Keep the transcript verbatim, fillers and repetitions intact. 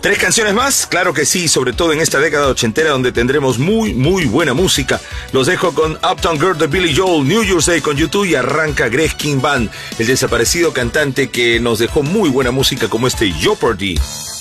¿Tres canciones más? Claro que sí, sobre todo en esta década ochentera donde tendremos muy, muy buena música. Los dejo con Uptown Girl de Billy Joel, New Year's Day con YouTube y arranca Greg King Band, el desaparecido cantante que nos dejó muy buena música como este Jeopardy.